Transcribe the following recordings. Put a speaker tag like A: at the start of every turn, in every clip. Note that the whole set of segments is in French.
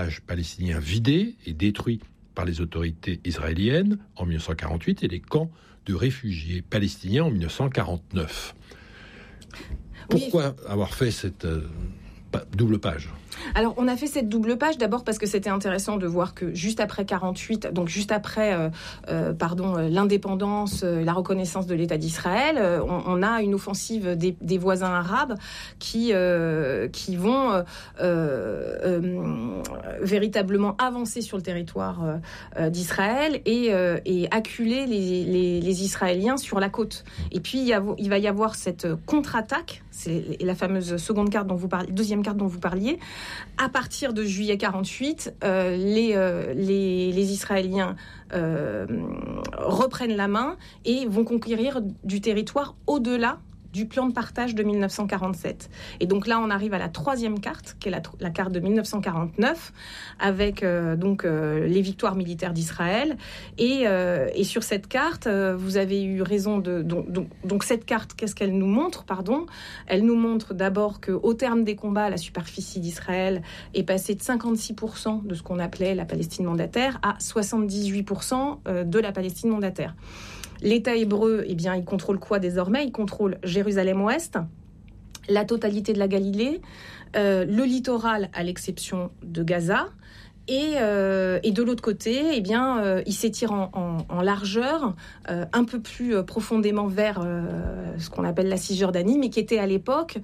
A: villages palestiniens vidés et détruits par les autorités israéliennes en 1948 et les camps de réfugiés palestiniens en 1949. Pourquoi avoir fait cette double page ?
B: Alors, on a fait cette double page d'abord parce que c'était intéressant de voir que juste après 48, donc juste après l'indépendance, la reconnaissance de l'État d'Israël, on a une offensive des voisins arabes qui vont véritablement avancer sur le territoire d'Israël et acculer les Israéliens sur la côte. Et puis il va y avoir cette contre-attaque, c'est la fameuse deuxième carte dont vous parliez. À partir de juillet 48, les Israéliens reprennent la main et vont conquérir du territoire au-delà du plan de partage de 1947. Et donc là, on arrive à la troisième carte, qui est la carte de 1949, avec les victoires militaires d'Israël. Et sur cette carte, vous avez eu raison donc cette carte, qu'est-ce qu'elle nous montre, Elle nous montre d'abord qu'au terme des combats, la superficie d'Israël est passée de 56% de ce qu'on appelait la Palestine mandataire à 78% de la Palestine mandataire. L'État hébreu, il contrôle quoi désormais ? Il contrôle Jérusalem-Ouest, la totalité de la Galilée, le littoral à l'exception de Gaza. Et de l'autre côté, il s'étire en largeur, un peu plus profondément vers ce qu'on appelle la Cisjordanie, mais qui était à l'époque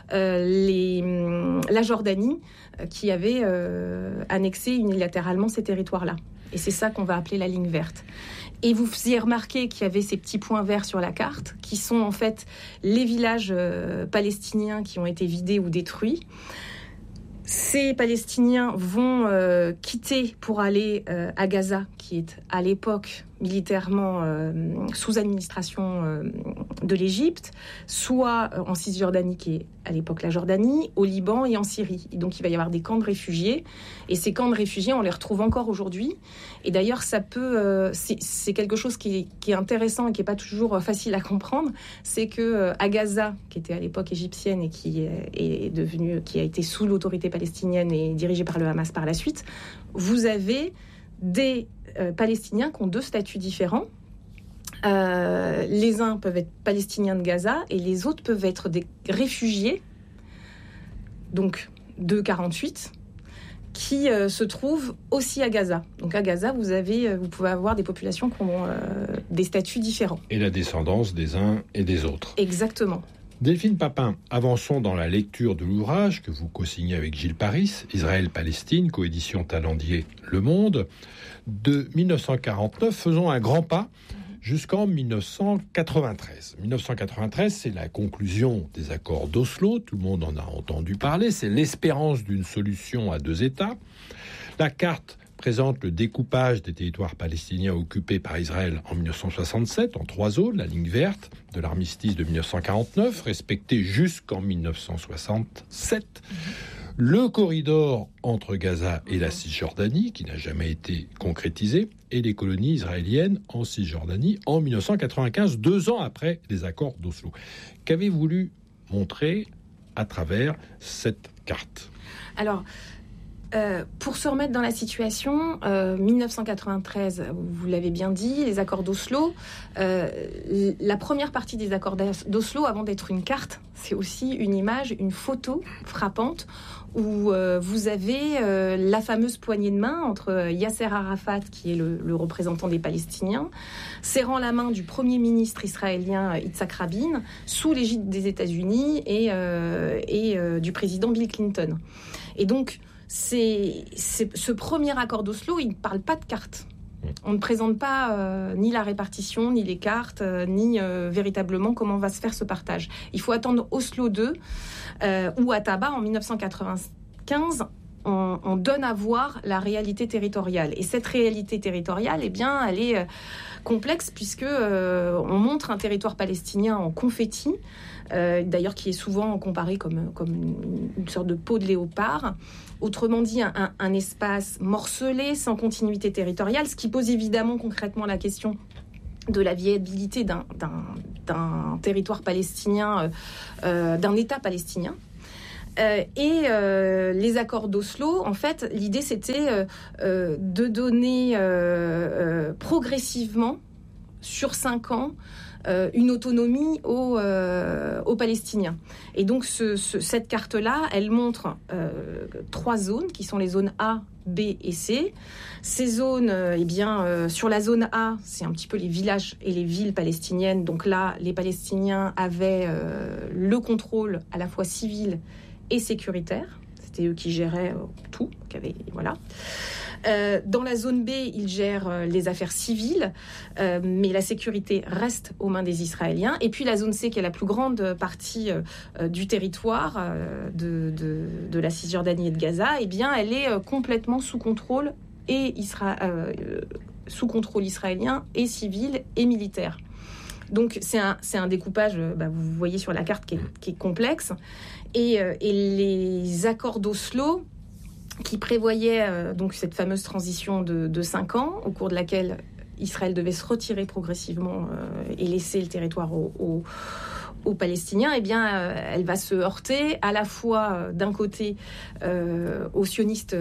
B: la Jordanie, qui avait annexé unilatéralement ces territoires-là. Et c'est ça qu'on va appeler la ligne verte. Et vous faisiez remarquer qu'il y avait ces petits points verts sur la carte, qui sont en fait les villages palestiniens qui ont été vidés ou détruits. Ces Palestiniens vont quitter pour aller à Gaza, qui est à l'époque militairement sous administration de l'Égypte, soit en Cisjordanie, qui est à l'époque la Jordanie, au Liban et en Syrie. Et donc il va y avoir des camps de réfugiés. Et ces camps de réfugiés, on les retrouve encore aujourd'hui. Et d'ailleurs, c'est quelque chose qui est intéressant et qui n'est pas toujours facile à comprendre. C'est que à Gaza, qui était à l'époque égyptienne et qui a été sous l'autorité palestinienne et dirigée par le Hamas par la suite, vous avez des Palestiniens qui ont deux statuts différents. Les uns peuvent être palestiniens de Gaza et les autres peuvent être des réfugiés, donc de 48, qui se trouvent aussi à Gaza. Donc à Gaza, vous pouvez avoir des populations qui ont des statuts différents.
A: Et la descendance des uns et des autres.
B: Exactement.
A: Delphine Papin, avançons dans la lecture de l'ouvrage que vous co-signez avec Gilles Paris, Israël-Palestine, coédition Talendier Le Monde, de 1949. Faisons un grand pas jusqu'en 1993. 1993, c'est la conclusion des accords d'Oslo, tout le monde en a entendu parler, c'est l'espérance d'une solution à deux États. La carte présente le découpage des territoires palestiniens occupés par Israël en 1967 en 3 zones, la ligne verte de l'armistice de 1949, respectée jusqu'en 1967. Le corridor entre Gaza et la Cisjordanie, qui n'a jamais été concrétisé, et les colonies israéliennes en Cisjordanie en 1995, 2 ans après les accords d'Oslo. Qu'avez-vous voulu montrer à travers cette carte ?
B: Alors, pour se remettre dans la situation, 1993, vous l'avez bien dit, les accords d'Oslo, la première partie des accords d'Oslo, avant d'être une carte, c'est aussi une image, une photo frappante où vous avez la fameuse poignée de main entre Yasser Arafat, qui est le représentant des Palestiniens, serrant la main du Premier ministre israélien Yitzhak Rabin, sous l'égide des États-Unis et du président Bill Clinton. Et donc, ce premier accord d'Oslo, il ne parle pas de cartes. On ne présente pas ni la répartition, ni les cartes, ni véritablement comment va se faire ce partage. Il faut attendre Oslo II, où à Taba, en 1995, on donne à voir la réalité territoriale. Et cette réalité territoriale, elle est complexe, puisque on montre un territoire palestinien en confetti, d'ailleurs qui est souvent comparé comme une sorte de peau de léopard. Autrement dit, un espace morcelé, sans continuité territoriale, ce qui pose évidemment concrètement la question de la viabilité d'un territoire palestinien, d'un État palestinien. Les accords d'Oslo, en fait, l'idée c'était de donner progressivement, sur 5 ans, une autonomie aux Palestiniens. Et donc cette carte-là, elle montre 3 zones, qui sont les zones A, B et C. Ces zones, sur la zone A, c'est un petit peu les villages et les villes palestiniennes. Donc là, les Palestiniens avaient le contrôle à la fois civil et sécuritaire. C'était eux qui géraient tout. Voilà. Dans la zone B, ils gèrent les affaires civiles, mais la sécurité reste aux mains des Israéliens. Et puis la zone C, qui est la plus grande partie du territoire de la Cisjordanie et de Gaza, eh bien, elle est complètement sous contrôle israélien et civil et militaire. Donc c'est un découpage, vous voyez sur la carte, qui est complexe. Et les accords d'Oslo, qui prévoyait donc cette fameuse transition de 5 ans, au cours de laquelle Israël devait se retirer progressivement et laisser le territoire aux Palestiniens, eh bien, elle va se heurter à la fois d'un côté aux sionistes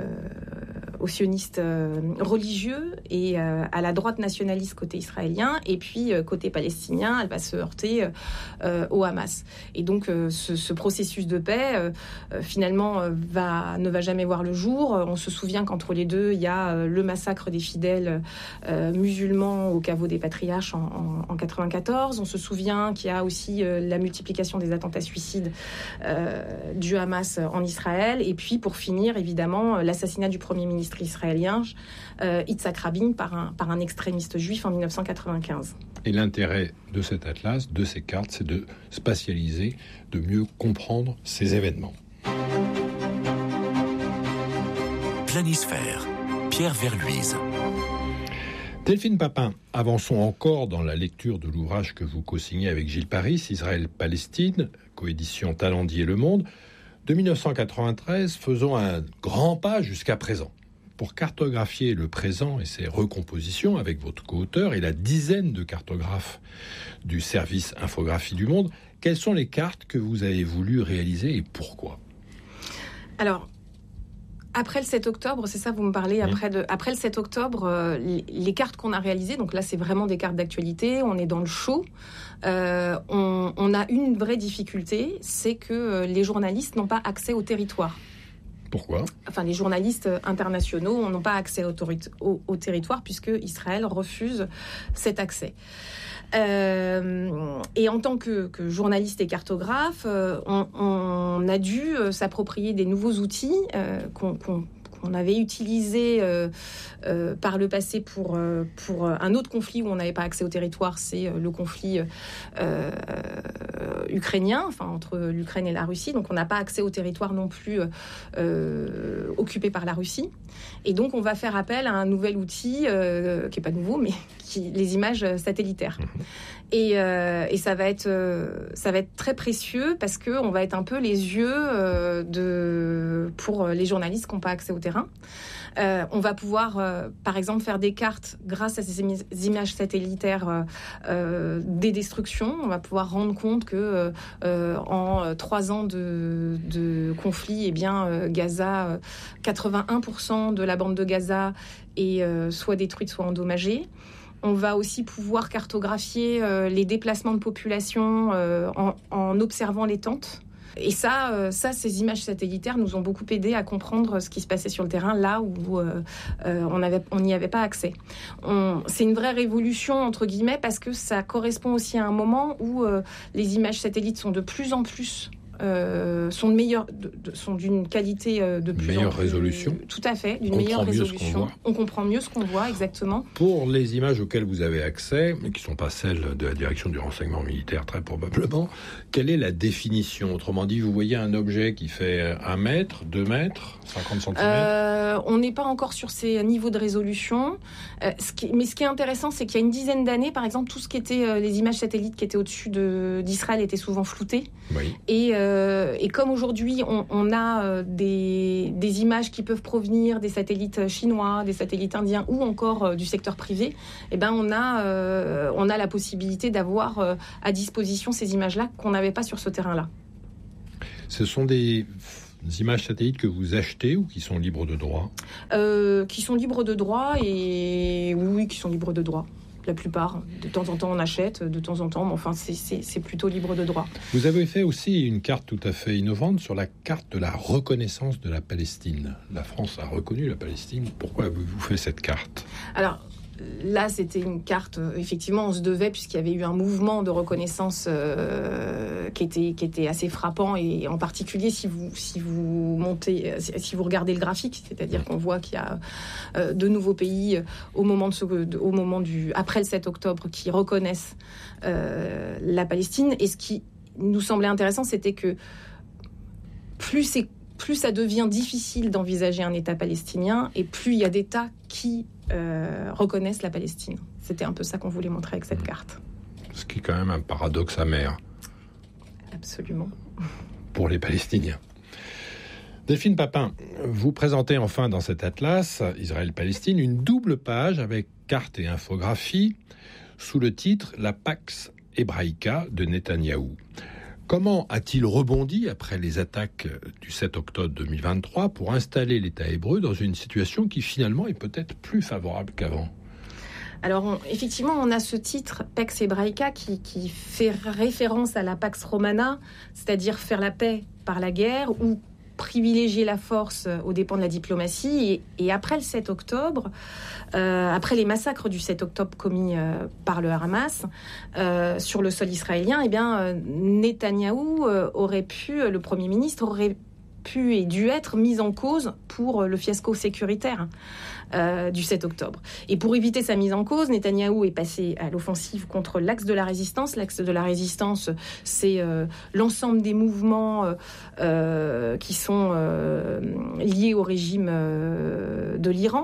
B: religieux et à la droite nationaliste côté israélien, et puis côté palestinien, elle va se heurter au Hamas. Et donc ce processus de paix finalement ne va jamais voir le jour. On se souvient qu'entre les deux, il y a le massacre des fidèles musulmans au caveau des Patriarches en 94. On se souvient qu'il y a aussi la multiplication des attentats suicides du Hamas en Israël. Et puis, pour finir, évidemment, l'assassinat du Premier ministre israélien, Yitzhak Rabin, par un extrémiste juif en 1995.
A: Et l'intérêt de cet atlas, de ces cartes, c'est de spatialiser, de mieux comprendre ces événements.
C: Planisphère, Pierre Verluise.
A: Delphine Papin, avançons encore dans la lecture de l'ouvrage que vous co-signez avec Gilles Paris, Israël-Palestine, coédition Talendier-Le Monde. De 1993, faisons un grand pas jusqu'à présent. Pour cartographier le présent et ses recompositions avec votre co-auteur et la dizaine de cartographes du service Infographie du Monde, quelles sont les cartes que vous avez voulu réaliser et pourquoi ?
B: Alors, après le 7 octobre, c'est ça, vous me parlez, après le 7 octobre, les cartes qu'on a réalisées, donc là c'est vraiment des cartes d'actualité, on est dans le chaud, on a une vraie difficulté, c'est que les journalistes n'ont pas accès au territoire.
A: Pourquoi ?
B: Enfin, les journalistes internationaux n'ont pas accès au territoire puisque Israël refuse cet accès. Et en tant que journaliste et cartographe, on a dû s'approprier des nouveaux outils qu'on avait utilisés par le passé pour un autre conflit où on n'avait pas accès au territoire, c'est le conflit ukrainien, enfin entre l'Ukraine et la Russie. Donc on n'a pas accès au territoire non plus occupé par la Russie. Et donc on va faire appel à un nouvel outil qui n'est pas nouveau, mais les images satellitaires. Et ça va être très précieux parce que on va être un peu les yeux pour les journalistes qui n'ont pas accès au terrain. On va pouvoir, par exemple, faire des cartes grâce à ces images satellitaires des destructions. On va pouvoir rendre compte que en 3 ans de conflit, eh bien, Gaza, 81% de la bande de Gaza est soit détruite, soit endommagée. On va aussi pouvoir cartographier les déplacements de population en observant les tentes. Et ça, ces images satellitaires nous ont beaucoup aidé à comprendre ce qui se passait sur le terrain, là où on n'y avait pas accès. C'est une vraie révolution, entre guillemets, parce que ça correspond aussi à un moment où les images satellites sont de plus en plus... sont d'une qualité de plus
A: meilleure
B: en plus...
A: résolution.
B: Tout à fait, d'une meilleure résolution. On comprend mieux ce qu'on voit, exactement.
A: Pour les images auxquelles vous avez accès, mais qui ne sont pas celles de la direction du renseignement militaire, très probablement, quelle est la définition ? Autrement dit, vous voyez un objet qui fait 1 mètre, 2 mètres, 50 cm
B: On n'est pas encore sur ces niveaux de résolution. Mais ce qui est intéressant, c'est qu'il y a une dizaine d'années, par exemple, tout ce qui était les images satellites qui étaient au-dessus d'Israël étaient souvent floutées.
A: Oui.
B: Et comme aujourd'hui, on a des images qui peuvent provenir des satellites chinois, des satellites indiens ou encore du secteur privé, eh ben on a la possibilité d'avoir à disposition ces images-là qu'on n'avait pas sur ce terrain-là.
A: Ce sont des images satellites que vous achetez ou qui sont libres de droit ?
B: Qui sont libres de droit, et oui, qui sont libres de droit. La plupart. De temps en temps, on achète, de temps en temps, mais enfin, c'est plutôt libre de droit.
A: Vous avez fait aussi une carte tout à fait innovante sur la carte de la reconnaissance de la Palestine. La France a reconnu la Palestine. Pourquoi avez-vous fait cette carte ?
B: Alors, là, c'était une carte, effectivement, on se devait, puisqu'il y avait eu un mouvement de reconnaissance qui était assez frappant, et en particulier si vous regardez le graphique, c'est-à-dire qu'on voit qu'il y a de nouveaux pays après le 7 octobre qui reconnaissent la Palestine. Et ce qui nous semblait intéressant, c'était que plus ça devient difficile d'envisager un État palestinien, et plus il y a d'États qui reconnaissent la Palestine. C'était un peu ça qu'on voulait montrer avec cette carte.
A: Ce qui est quand même un paradoxe amer.
B: Absolument.
A: Pour les Palestiniens. Delphine Papin, vous présentez enfin dans cet atlas Israël-Palestine une double page avec carte et infographie sous le titre « La Pax Hebraica » de Netanyahou. Comment a-t-il rebondi après les attaques du 7 octobre 2023 pour installer l'État hébreu dans une situation qui finalement est peut-être plus favorable qu'avant ?
B: Alors, effectivement, on a ce titre, Pax Hebraica, qui fait référence à la Pax Romana, c'est-à-dire faire la paix par la guerre, ou privilégier la force aux dépens de la diplomatie. Et après le 7 octobre, après les massacres du 7 octobre commis par le Hamas sur le sol israélien, Netanyahou le Premier ministre aurait pu et dû être mis en cause pour le fiasco sécuritaire du 7 octobre. Et pour éviter sa mise en cause, Netanyahou est passé à l'offensive contre l'axe de la résistance. L'axe de la résistance, c'est l'ensemble des mouvements qui sont liés au régime de l'Iran.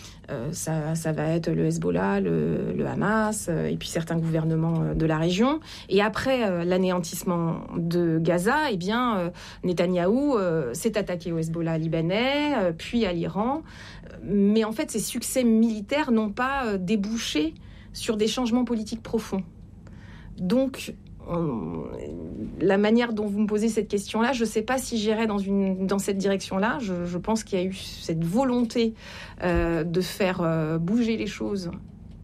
B: Ça va être le Hezbollah, le Hamas, et puis certains gouvernements de la région. Et après l'anéantissement de Gaza, Netanyahou s'est attaqué au Hezbollah libanais, puis à l'Iran. Mais en fait, ces succès militaires n'ont pas débouché sur des changements politiques profonds. Donc, la manière dont vous me posez cette question-là, je ne sais pas si j'irais dans cette direction-là. Je pense qu'il y a eu cette volonté de faire bouger les choses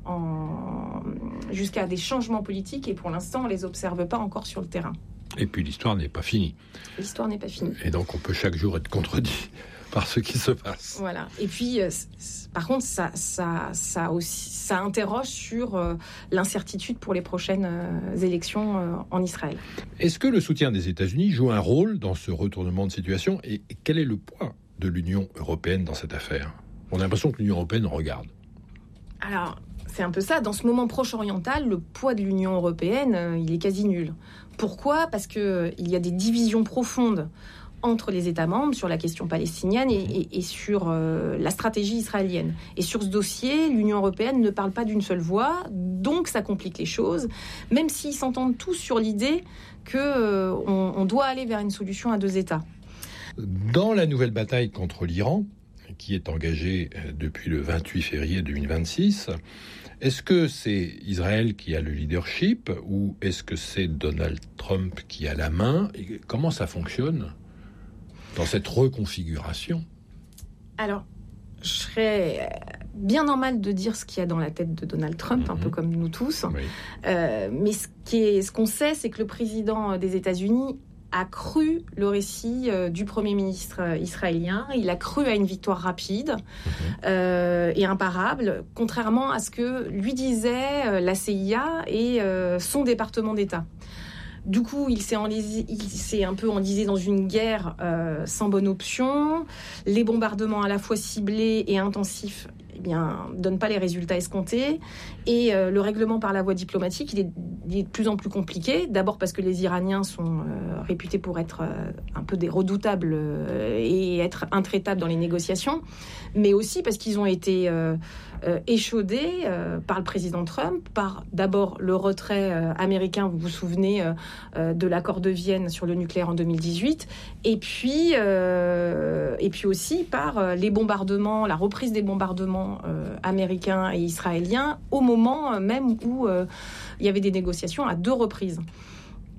B: jusqu'à des changements politiques, et pour l'instant, on ne les observe pas encore sur le terrain.
A: Et puis l'histoire n'est pas finie.
B: L'histoire n'est pas finie.
A: Et donc on peut chaque jour être contredit par ce qui se passe.
B: Voilà. Et puis, par contre, ça interroge sur l'incertitude pour les prochaines élections en Israël.
A: Est-ce que le soutien des États-Unis joue un rôle dans ce retournement de situation, et quel est le poids de l'Union européenne dans cette affaire ? On a l'impression que l'Union européenne regarde.
B: Alors, c'est un peu ça. Dans ce moment proche-oriental, le poids de l'Union européenne, il est quasi nul. Pourquoi ? Parce qu'il y a des divisions profondes entre les États membres sur la question palestinienne et sur la stratégie israélienne. Et sur ce dossier, l'Union européenne ne parle pas d'une seule voix, donc ça complique les choses, même s'ils s'entendent tous sur l'idée qu'on doit aller vers une solution à 2 États.
A: Dans la nouvelle bataille contre l'Iran, qui est engagée depuis le 28 février 2026, est-ce que c'est Israël qui a le leadership, ou est-ce que c'est Donald Trump qui a la main ? Et comment ça fonctionne dans cette reconfiguration ?
B: Alors, je serais bien normal de dire ce qu'il y a dans la tête de Donald Trump, un peu comme nous tous.
A: Oui.
B: Mais ce qu'on sait, c'est que le président des États-Unis a cru le récit du Premier ministre israélien. Il a cru à une victoire rapide et imparable, contrairement à ce que lui disait la CIA et son département d'État. Du coup, il s'est un peu enlisé dans une guerre sans bonne option. Les bombardements à la fois ciblés et intensifs donnent pas les résultats escomptés. Et le règlement par la voie diplomatique, il est de plus en plus compliqué. D'abord parce que les Iraniens sont réputés pour être un peu des redoutables et être intraitables dans les négociations. Mais aussi parce qu'ils ont été échaudés par le président Trump, par d'abord le retrait américain, vous vous souvenez, de l'accord de Vienne sur le nucléaire en 2018, et puis aussi par les bombardements, la reprise des bombardements américains et israéliens au moment même où il y avait des négociations à 2 reprises.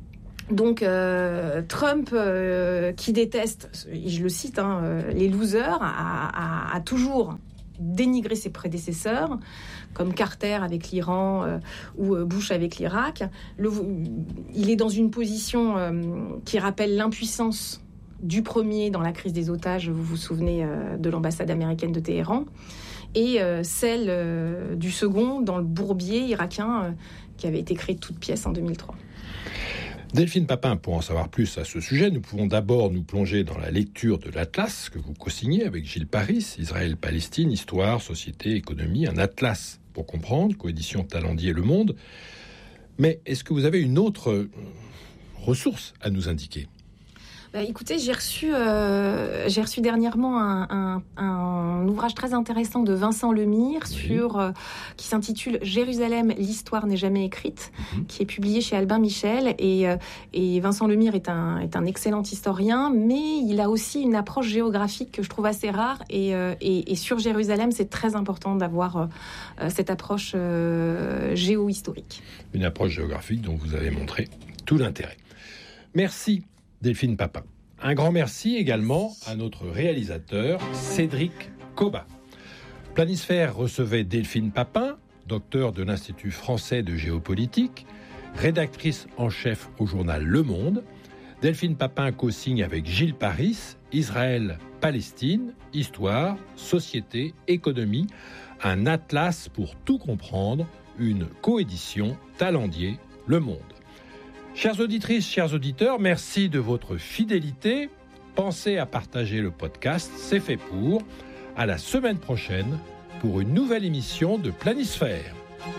B: Donc Trump, qui déteste, et je le cite, les losers, a toujours dénigré ses prédécesseurs, comme Carter avec l'Iran ou Bush avec l'Irak. Il est dans une position qui rappelle l'impuissance du premier dans la crise des otages, vous vous souvenez de l'ambassade américaine de Téhéran, et celle du second dans le bourbier irakien qui avait été créé de toutes pièces en 2003.
A: Delphine Papin, pour en savoir plus à ce sujet, nous pouvons d'abord nous plonger dans la lecture de l'Atlas que vous co-signez avec Gilles Paris, Israël-Palestine, Histoire, Société, Économie, un atlas pour comprendre, coédition Talendier Le Monde. Mais est-ce que vous avez une autre ressource à nous indiquer ?
B: Écoutez, j'ai reçu dernièrement un ouvrage très intéressant de Vincent Lemire qui s'intitule « Jérusalem, l'histoire n'est jamais écrite », qui est publié chez Albin Michel. Et Vincent Lemire est un excellent historien, mais il a aussi une approche géographique que je trouve assez rare. Et sur Jérusalem, c'est très important d'avoir cette approche géo-historique.
A: Une approche géographique dont vous avez montré tout l'intérêt. Merci Delphine Papin. Un grand merci également à notre réalisateur Cédric Coba. Planisphère recevait Delphine Papin, docteur de l'Institut français de géopolitique, rédactrice en chef au journal Le Monde. Delphine Papin co-signe avec Gilles Paris, Israël-Palestine, Histoire, Société, Économie, un atlas pour tout comprendre, une coédition Talendier Le Monde. Chères auditrices, chers auditeurs, merci de votre fidélité. Pensez à partager le podcast, c'est fait pour. À la semaine prochaine pour une nouvelle émission de Planisphère.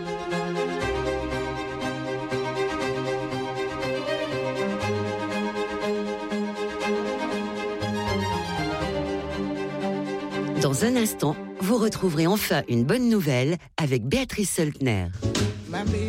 C: Dans un instant, vous retrouverez enfin une bonne nouvelle avec Béatrice Söldner.